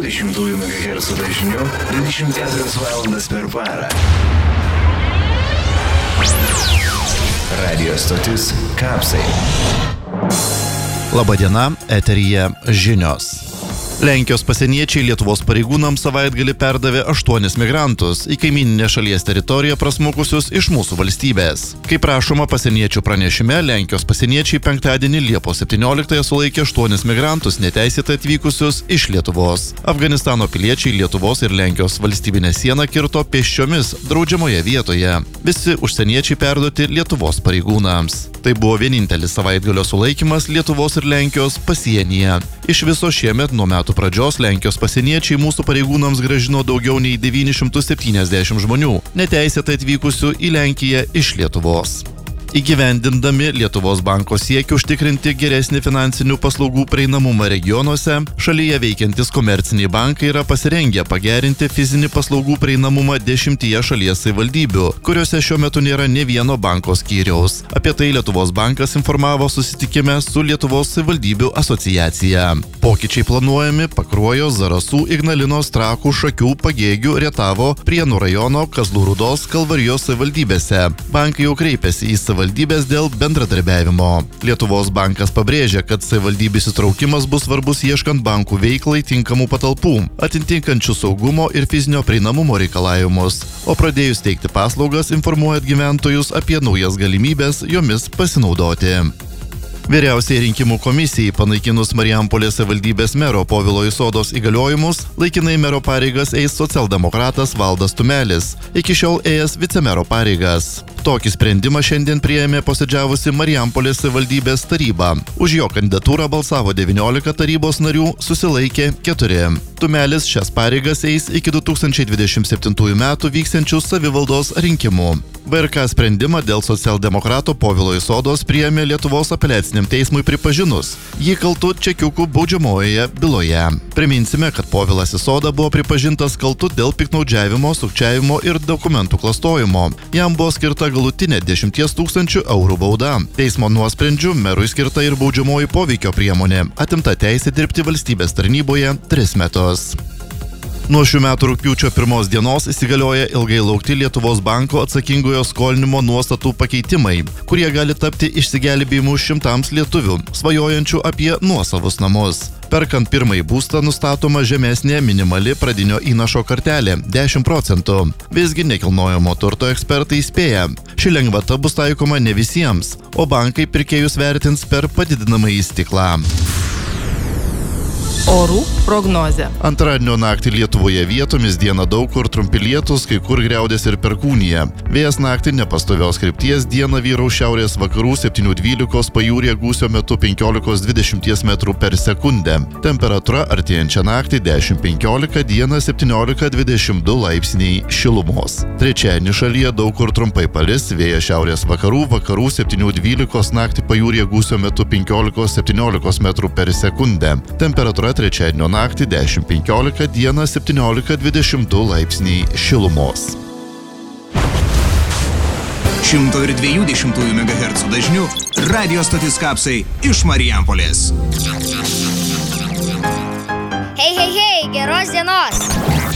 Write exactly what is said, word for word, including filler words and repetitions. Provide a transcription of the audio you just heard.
dvidešimt megahercų dažniu dvidešimt keturias valandas per parą. Radio stotis Kapsai. Labadiena, eteryje žinios. Lenkijos pasieniečiai Lietuvos pareigūnams savaitgalį perdavė aštuonis migrantus į kaimyninę šalies teritoriją prasmukusius iš mūsų valstybės. Kaip rašoma pasieniečių pranešime, Lenkijos pasieniečiai penktadienį Liepos septynioliktąją sulaikė aštuonis migrantus neteisėtai atvykusius iš Lietuvos. Afganistano piliečiai Lietuvos ir Lenkijos valstybinę sieną kirto pėsčiomis draudžiamoje vietoje. Visi užsieniečiai perduoti Lietuvos pareigūnams. Tai buvo vienintelis savaitgalio sulaikymas Lietuvos ir Lenkijos pasienyje. Iš viso šiemet nuo metų pradžios Lenkijos pasieniečiai mūsų pareigūnams grąžino daugiau nei devynis šimtus septyniasdešimt žmonių, neteisėtai atvykusių į Lenkiją iš Lietuvos. Įgyvendindami Lietuvos banko siekį užtikrinti geresnį finansinių paslaugų prieinamumą regionuose, šalyje veikiantis komerciniai bankai yra pasirengę pagerinti fizinį paslaugų prieinamumą dešimtyje šalies savivaldybių, kuriuose šiuo metu nėra nė vieno banko skyriaus. Apie tai Lietuvos bankas informavo susitikime su Lietuvos savivaldybių asociacija. Pokyčiai planuojami Pakruojo, Zarasų, Ignalinos, Trakų, Šakių, Pagėgių, Rietavo, Prienų rajono, Kazlų Rūdos, Kalvarijos savivaldybėse. Bankai jau kreipėsi į savivaldybės savivaldybės dėl bendradarbiavimo. Lietuvos bankas pabrėžia, kad savivaldybės įtraukimas bus svarbus ieškant bankų veiklai tinkamų patalpų, atitinkančių saugumo ir fizinio prieinamumo reikalavimus, o pradėjus teikti paslaugas informuojant gyventojus apie naujas galimybės jomis pasinaudoti. Vyriausiai rinkimų komisijai panaikinus Marijampolės savivaldybės mero Povilo Isodos įgaliojimus, laikinai mero pareigas eis socialdemokratas Valdas Tumelis, iki šiol ėjęs vicemero pareigas. Tokį sprendimą šiandien priėmė posėdžiavusi Marijampolės savivaldybės taryba. Už jo kandidatūrą balsavo devyniolika tarybos narių, susilaikė keturi. Tumelis šias pareigas eis iki du tūkstančiai dvidešimt septintųjų metų vyksiančių savivaldos rinkimų. V R K sprendimą dėl socialdemokrato Povilo Isodos priėmė Lietuvos apeliaciniam teismui pripažinus jį kaltu čekiukų baudžiamojoje byloje. Priminsime, kad Povilas Isoda buvo pripažintas kaltu dėl piktnaudžiavimo, sukčiavimo ir dokumentų klastojimo. Jam buvo skirta galutinė dešimties tūkstančių eurų bauda. Teismo nuosprendžiu merui skirta ir baudžiamoji poveikio priemonė, atimta teisė dirbti valstybės tarnyboje tris metus. Nuo šių metų rugpjūčio pirmos dienos įsigalioja ilgai laukti Lietuvos banko atsakingojo skolinimo nuostatų pakeitimai, kurie gali tapti išsigelbėjimu šimtams lietuvių, svajojančių apie nuosavus namus. Perkant pirmąjį būstą nustatoma žemesnė minimali pradinio įnašo kartelė – dešimt procentų. Visgi nekilnojamo turto ekspertai įspėja, ši lengvata bus taikoma ne visiems, o bankai pirkėjus vertins per padidinamąjį stiklą. Orų prognozė. Antradienio naktį Lietuvoje vietomis dieną daug kur trumpi lietūs, kai kur griaudės ir perkūnija. Vėjas naktį nepastovios krypties, dieną vyraus šiaurės vakarų septynių dvylikos, pajūryje gūsio metu penkiolikos dvidešimt metrų per sekundę. Temperatūra artėjančią naktį dešimt penkiolika, dieną septyniolika dvidešimt du laipsniai šilumos. Trečiadienį šalyje daug kur trumpai palis, vėjas šiaurės vakarų, vakarų septynių dvylikos, naktį pajūryje gūsio metu penkiolikos septyniolikos metrų per sekundę. Temperatūra trečiadienio naktį dešimt penkiolika, dieną septyniolika dvidešimt du laipsniai šilumos. šimto dviejų dešimtųjų megahercų dažniu radio stotis Kapsai iš Marijampolės. Hei, hei, hei, geros dienos!